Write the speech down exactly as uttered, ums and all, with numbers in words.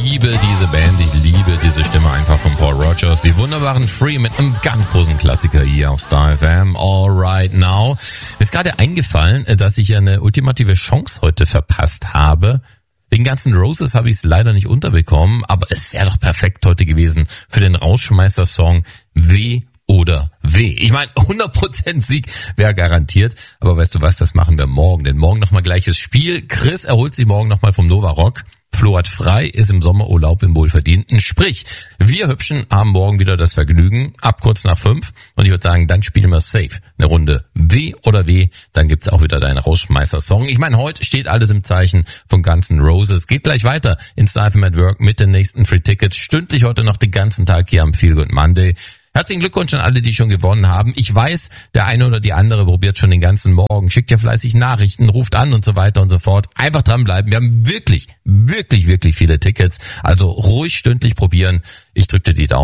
liebe diese Band, ich liebe diese Stimme einfach von Paul Rogers. Die wunderbaren Free mit einem ganz großen Klassiker hier auf Star F M. All right now. Mir ist gerade eingefallen, dass ich eine ultimative Chance heute verpasst habe. Wegen ganzen Roses habe ich es leider nicht unterbekommen, aber es wäre doch perfekt heute gewesen für den Rausschmeißer-Song W oder W. Ich meine, hundert Prozent Sieg wäre garantiert, aber weißt du was, das machen wir morgen, denn morgen nochmal gleiches Spiel. Chris erholt sich morgen nochmal vom Nova Rock. Flo hat frei, ist im Sommerurlaub im Wohlverdienten. Sprich, wir Hübschen haben morgen wieder das Vergnügen, ab kurz nach fünf. Und ich würde sagen, dann spielen wir safe eine Runde W oder W. Dann gibt's auch wieder deinen Rausschmeißer-Song. Ich meine, heute steht alles im Zeichen von Guns N' Roses. Geht gleich weiter in Star F M at Work mit den nächsten Free Tickets. Stündlich heute noch den ganzen Tag hier am Feel Good Monday. Herzlichen Glückwunsch an alle, die schon gewonnen haben. Ich weiß, der eine oder die andere probiert schon den ganzen Morgen, schickt ja fleißig Nachrichten, ruft an und so weiter und so fort. Einfach dranbleiben. Wir haben wirklich, wirklich, wirklich viele Tickets. Also ruhig stündlich probieren. Ich drücke dir die Daumen.